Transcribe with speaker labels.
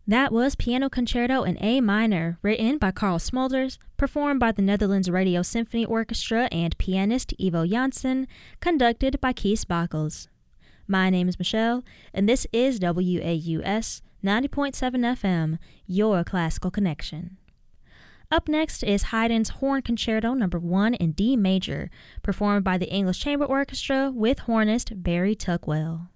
Speaker 1: That was Piano Concerto in A minor, written by Carl Smulders, performed by the Netherlands Radio Symphony Orchestra and pianist Ivo Janssen, conducted by Kees Bakkels. My name is Michelle, and this is WAUS 90.7 FM, your classical connection. Up next is Haydn's Horn Concerto No. 1 in D major, performed by the English Chamber Orchestra with hornist Barry Tuckwell.